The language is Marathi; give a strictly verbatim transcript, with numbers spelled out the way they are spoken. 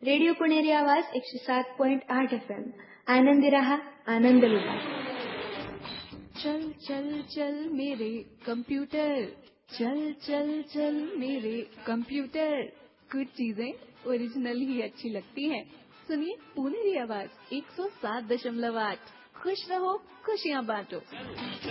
रेडिओ पुणेरी आवाज एकशे सात पॉइंट आठ एफ एम. आनंदी रहा, आनंद लुटा. चल चल चल मेरे कंप्यूटर, चल चल चल मेरे कंप्यूटर. कुछ चीजें ओरिजिनल ही अच्छी लगती हैं. सुनिए पुणेरी आवाज एक सौ सात दशमलव आठ. खुश रहो, खुशियाँ बांटो.